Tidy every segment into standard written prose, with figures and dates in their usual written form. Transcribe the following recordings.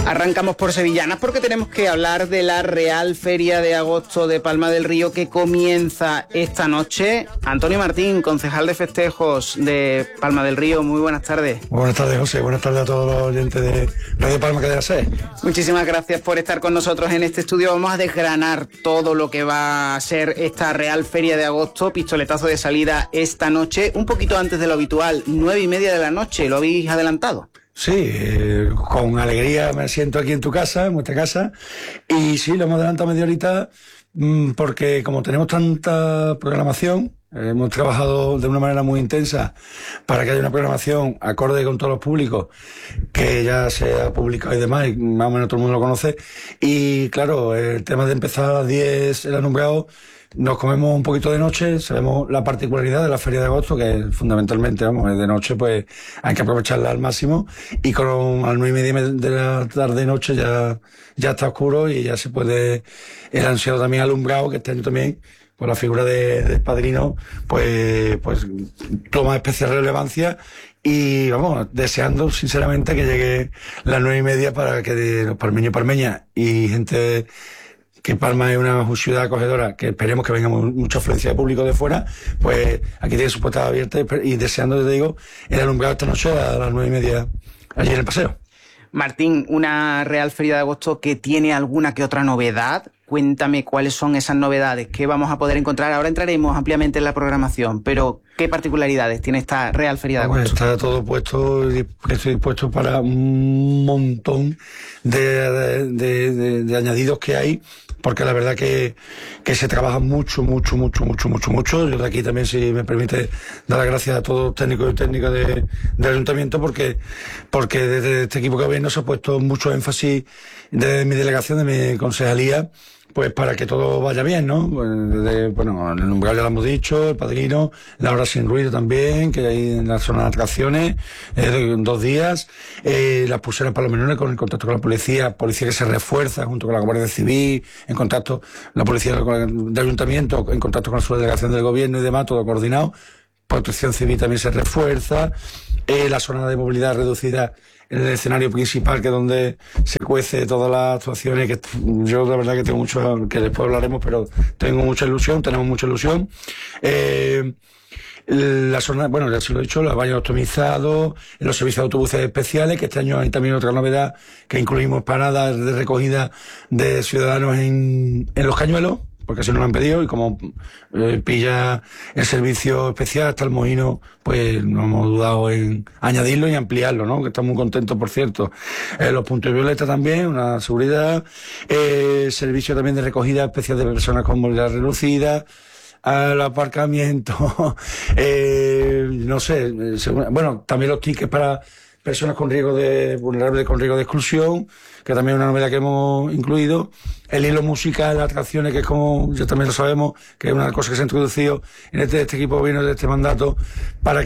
Arrancamos por sevillanas porque tenemos que hablar de la Real Feria de Agosto de Palma del Río que comienza esta noche. Antonio Martín, concejal de festejos de Palma del Río, muy buenas tardes. Buenas tardes, José. Buenas tardes a todos los oyentes de Radio Palma Cadena SER. Muchísimas gracias por estar con nosotros en este estudio. Vamos a desgranar todo lo que va a ser esta Real Feria de Agosto. Pistoletazo de salida esta noche, un poquito antes de lo habitual, 9:30 de la noche. ¿Lo habéis adelantado? Sí, con alegría me siento aquí en tu casa, en vuestra casa, y sí, lo hemos adelantado media horita porque como tenemos tanta programación, hemos trabajado de una manera muy intensa para que haya una programación acorde con todos los públicos, que ya se ha publicado y demás, y más o menos todo el mundo lo conoce, y claro, el tema de empezar a las 10 el alumbrado, nos comemos un poquito de noche, sabemos la particularidad de la Feria de Agosto, que fundamentalmente, vamos, de noche pues hay que aprovecharla al máximo, y con al 9:30 de la tarde-noche ya está oscuro y ya se puede, el ansiado también alumbrado, que este año también, por la figura del padrino, pues toma especial relevancia, y vamos, deseando sinceramente que llegue las 9:30 para que los palmeños y palmeñas y gente que Palma es una ciudad acogedora, que esperemos que venga mucha afluencia de público de fuera, pues aquí tiene sus puertas abiertas y deseando, te digo, el alumbrado esta noche a las 9:30 allí en el paseo. Martín, una Real Feria de Agosto que tiene alguna que otra novedad. Cuéntame cuáles son esas novedades, qué vamos a poder encontrar. Ahora entraremos ampliamente en la programación, pero ¿qué particularidades tiene esta Real Feria de Agosto? Está todo puesto, estoy dispuesto para un montón de añadidos que hay, porque la verdad que se trabaja mucho. Yo de aquí también, si me permite, dar las gracias a todos los técnicos y técnicas del ayuntamiento, porque desde este equipo de gobierno se ha puesto mucho énfasis desde mi delegación, de mi concejalía, pues para que todo vaya bien, ¿no? Bueno, el alumbrado ya lo hemos dicho, el padrino, la hora sin ruido también, que hay en la zona de atracciones, 2 días, las pulseras para los menores, con el contacto con la policía que se refuerza junto con la Guardia Civil, en contacto, la policía del ayuntamiento, en contacto con la subdelegación del gobierno y demás, todo coordinado. Protección Civil también se refuerza, la zona de movilidad reducida en el escenario principal, que es donde se cuece todas las actuaciones, que yo la verdad que tengo mucho, que después hablaremos, pero tenemos mucha ilusión. La zona, bueno, ya se lo he dicho, los baños optimizados, los servicios de autobuses especiales, que este año hay también otra novedad, que incluimos paradas de recogida de ciudadanos en los cañuelos, porque así nos lo han pedido, y como pilla el servicio especial hasta el Mojino, pues no hemos dudado en añadirlo y ampliarlo, ¿no? Que estamos muy contentos, por cierto. Los puntos violetas también, una seguridad, servicio también de recogida especial de personas con movilidad reducida, al aparcamiento, no sé, bueno, también los tickets para personas con riesgo vulnerables con riesgo de exclusión, que también es una novedad que hemos incluido. El hilo musical, las atracciones, que es como ya también lo sabemos, que es una cosa que se ha introducido en este equipo de gobierno de este mandato, para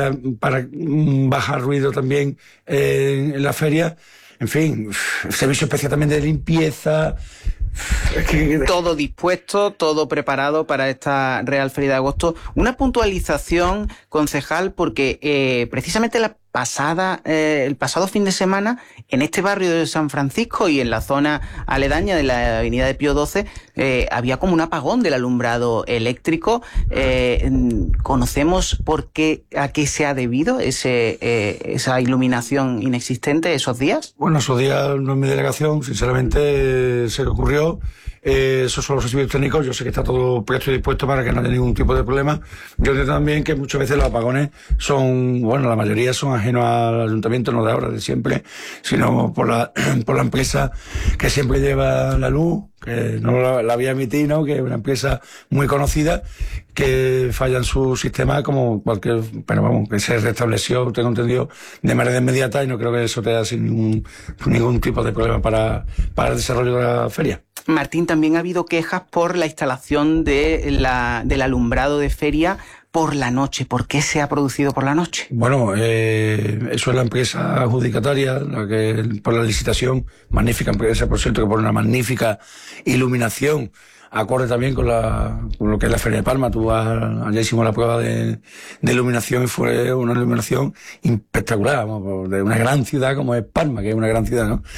bajar ruido también en la feria. En fin, servicio especial también de limpieza. Todo dispuesto, todo preparado para esta Real Feria de Agosto. Una puntualización, concejal, porque precisamente el pasado fin de semana, en este barrio de San Francisco y en la zona aledaña de la avenida de Pío XII, había como un apagón del alumbrado eléctrico. ¿Conocemos a qué se ha debido esa iluminación inexistente esos días? Bueno, esos días no es mi delegación, sinceramente se le ocurrió. Esos son los servicios técnicos. Yo sé que está todo presto y dispuesto para que no haya ningún tipo de problema. Yo sé también que muchas veces los apagones la mayoría son ajenos al ayuntamiento, no de ahora, de siempre, sino por la empresa que siempre lleva la luz, que no la voy a emitir, ¿no? Que es una empresa muy conocida, que falla en su sistema como cualquier, pero vamos, que se restableció, tengo entendido, de manera inmediata, y no creo que eso te haya sin ningún tipo de problema para el desarrollo de la feria. Martín, también ha habido quejas por la instalación del alumbrado de feria por la noche? ¿Por qué se ha producido por la noche? Bueno, eso es la empresa adjudicataria, la que por la licitación, magnífica empresa, por cierto, que pone una magnífica iluminación, acorde también con lo que es la Feria de Palma. Ayer hicimos la prueba de iluminación y fue una iluminación espectacular, vamos, de una gran ciudad como es Palma, que es una gran ciudad, ¿no?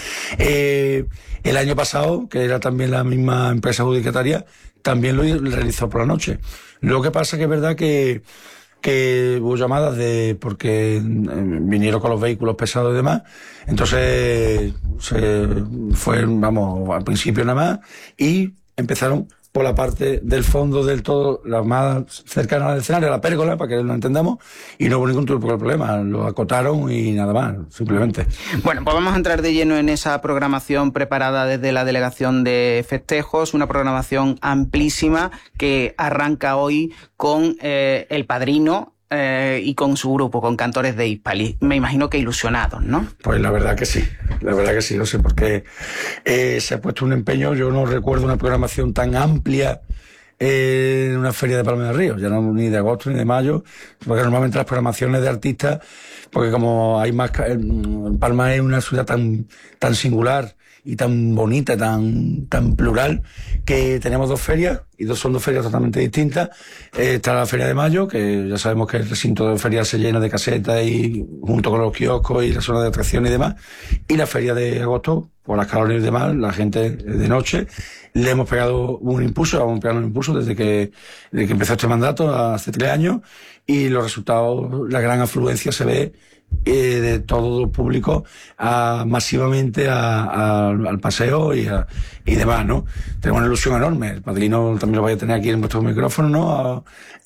El año pasado, que era también la misma empresa adjudicataria, también lo realizó por la noche. Lo que pasa que es verdad que hubo llamadas porque vinieron con los vehículos pesados y demás, entonces se fue, vamos, al principio nada más, y empezaron por la parte del fondo del todo, la más cercana al escenario, la pérgola, para que lo entendamos, y no hubo ningún tipo de problema, lo acotaron y nada más, simplemente. Bueno, pues vamos a entrar de lleno en esa programación preparada desde la Delegación de Festejos, una programación amplísima que arranca hoy con El Padrino, y con su grupo, con Cantores de Hispali. Me imagino que ilusionados, ¿no? Pues la verdad que sí, no sé por qué se ha puesto un empeño. Yo no recuerdo una programación tan amplia en una feria de Palma del Río, ya no ni de agosto ni de mayo, porque normalmente las programaciones de artistas, porque como hay más, Palma es una ciudad tan singular y tan bonita, tan plural, que tenemos dos ferias, y son dos ferias totalmente distintas. Está la Feria de Mayo, que ya sabemos que el recinto de feria se llena de casetas, y junto con los kioscos y la zona de atracción y demás, y la Feria de Agosto, por las calores y demás, la gente de noche, le hemos pegado un impulso, desde que empezó este mandato, hace 3 años, y los resultados, la gran afluencia se ve de todo el público masivamente al paseo y demás, ¿no? Tenemos una ilusión enorme. El Padrino también lo vais a tener aquí en vuestro micrófono, ¿no?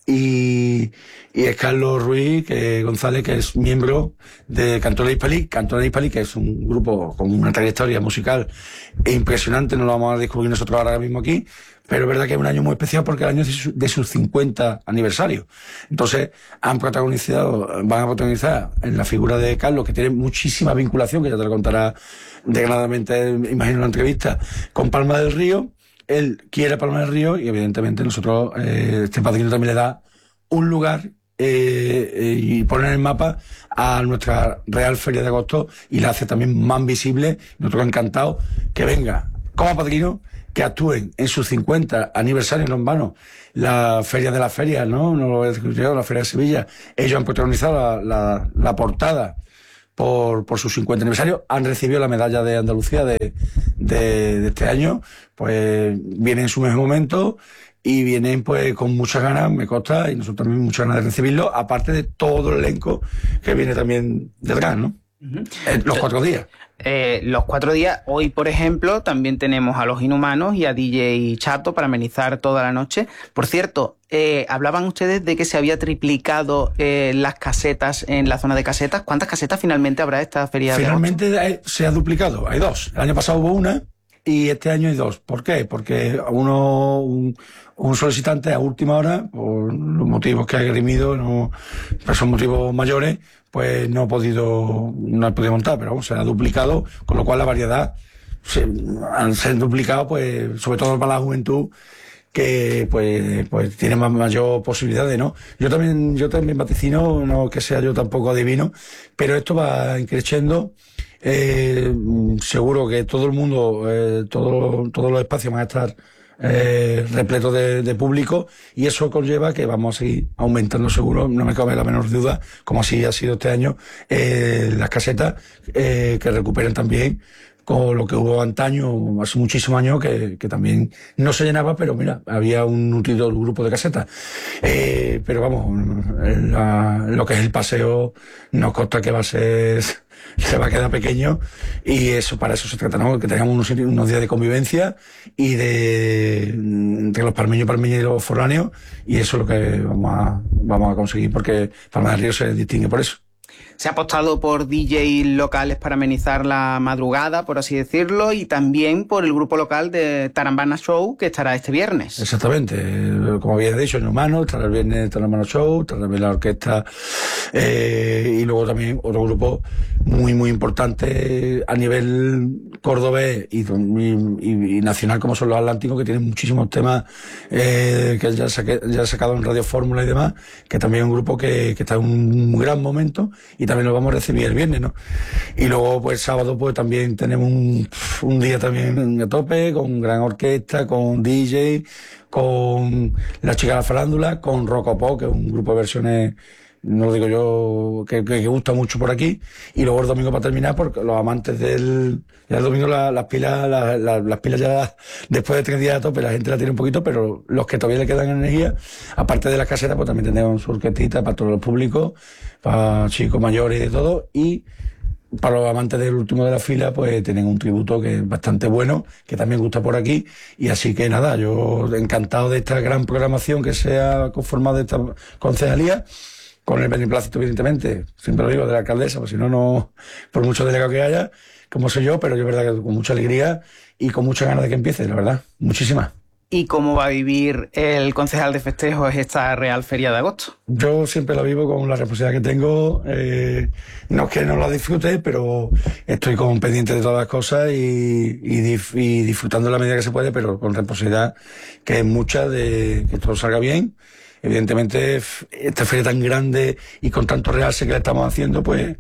Y es Carlos Ruiz González, que es miembro de Cantores de Hispali. Cantores de Hispali, que es un grupo con una trayectoria musical impresionante, no lo vamos a descubrir nosotros ahora mismo aquí, pero es verdad que es un año muy especial porque es el año de sus 50 aniversarios. Entonces, van a protagonizar en la figura de Carlos, que tiene muchísima vinculación, que ya te lo contará degradadamente, imagino, en la entrevista, con Palma del Río. Él quiere Palma del Río y evidentemente nosotros, este Padrino también le da un lugar y pone en el mapa a nuestra Real Feria de Agosto y la hace también más visible. Nosotros encantados que venga como Padrino, que actúen en sus 50 aniversarios, no en vano, la Feria de las Ferias, ¿no? No lo he escuchado, la Feria de Sevilla. Ellos han protagonizado la portada por sus 50 aniversarios, han recibido la medalla de Andalucía de este año, pues vienen en su mejor momento y vienen pues con muchas ganas, me consta, y nosotros también muchas ganas de recibirlo, aparte de todo el elenco que viene también detrás, ¿no? Los 4 días. Los 4 días, hoy por ejemplo, también tenemos a Los Inhumanos y a DJ Chato para amenizar toda la noche. Por cierto, hablaban ustedes de que se había triplicado las casetas en la zona de casetas. ¿Cuántas casetas finalmente habrá esta feria? Finalmente se ha duplicado, hay 2. El año pasado hubo una y este año hay 2. ¿Por qué? Porque un solicitante a última hora, por los motivos que ha grimido, pues son motivos mayores, pues no ha podido montar, pero vamos, se ha duplicado, con lo cual la variedad, al ser duplicado, pues sobre todo para la juventud, que pues tiene mayor posibilidades, ¿no? Yo también vaticino, no que sea yo tampoco adivino, pero esto va creciendo. Seguro que todo el mundo, todos los espacios van a estar repletos de público, y eso conlleva que vamos a seguir aumentando, seguro, no me cabe la menor duda, como así ha sido este año, las casetas que recuperen también con lo que hubo antaño, hace muchísimos años, que también no se llenaba, pero mira, había un nutrido grupo de casetas. Pero vamos, lo que es el paseo nos consta que se va a quedar pequeño, y eso, para eso se trata, ¿no? Que tengamos unos días de convivencia y entre los palmeños y los foráneos, y eso es lo que vamos a conseguir, porque Palma del Río se distingue por eso. Se ha apostado por DJs locales para amenizar la madrugada, por así decirlo, y también por el grupo local de Tarambana Show, que estará este viernes. Exactamente, como había dicho, en humano, estará el viernes Tarambana Show, estará también la orquesta, y luego también otro grupo muy, muy importante a nivel cordobés y nacional como son los Atlánticos, que tienen muchísimos temas que ya ha sacado en Radio Fórmula y demás, que también es un grupo que está en un gran momento y también lo vamos a recibir el viernes, ¿no? Y luego pues sábado pues también tenemos un día también a tope, con gran orquesta, con DJ, con la chica de la farándula, con Rocopó, que es un grupo de versiones, no lo digo yo, que gusta mucho por aquí. Y luego el domingo, para terminar, porque los amantes ya el domingo las pilas ya después de 3 días a tope la gente la tiene un poquito, pero los que todavía le quedan energía, aparte de las caseras, pues también tenemos su orquestita para todos los públicos, para chicos, mayores y de todo. Y para los amantes del último de la fila, pues tienen un tributo que es bastante bueno, que también gusta por aquí. Y así que nada, yo encantado de esta gran programación que se ha conformado de esta concejalía, con el beneplácito, evidentemente, siempre lo digo, de la alcaldesa, pues si no, por mucho delegado que haya, como soy yo, pero yo es verdad que con mucha alegría y con muchas ganas de que empiece, la verdad, muchísimas. ¿Y cómo va a vivir el concejal de festejos esta Real Feria de Agosto? Yo siempre la vivo con la responsabilidad que tengo, no es que no la disfrute, pero estoy con pendiente de todas las cosas y disfrutando en la medida que se puede, pero con responsabilidad, que es mucha, de que todo salga bien. Evidentemente, esta feria tan grande y con tanto realce que la estamos haciendo, pues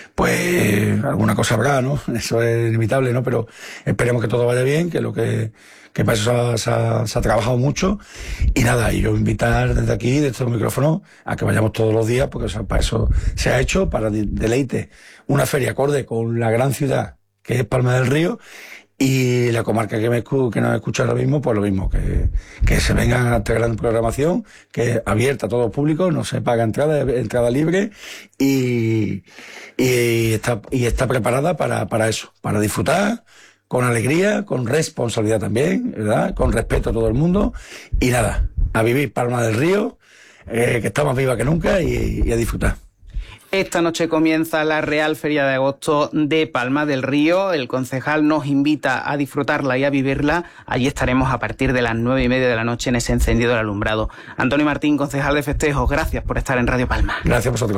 alguna cosa habrá, ¿no? Eso es inevitable, ¿no? Pero esperemos que todo vaya bien, que para eso se ha trabajado mucho. Y nada, y yo invitar desde aquí, desde estos micrófonos, a que vayamos todos los días, porque para eso se ha hecho, para deleite. Una feria acorde con la gran ciudad que es Palma del Río, y la comarca que nos escucha ahora mismo, pues lo mismo, que se vengan a esta gran programación, que es abierta a todo público, no se paga entrada libre, y está preparada para eso, para disfrutar, con alegría, con responsabilidad también, ¿verdad? Con respeto a todo el mundo, y nada, a vivir Palma del Río, que está más viva que nunca, y a disfrutar. Esta noche comienza la Real Feria de Agosto de Palma del Río. El concejal nos invita a disfrutarla y a vivirla. Allí estaremos a partir de las 9:30 de la noche en ese encendido del alumbrado. Antonio Martín, concejal de festejos, gracias por estar en Radio Palma. Gracias a vosotros.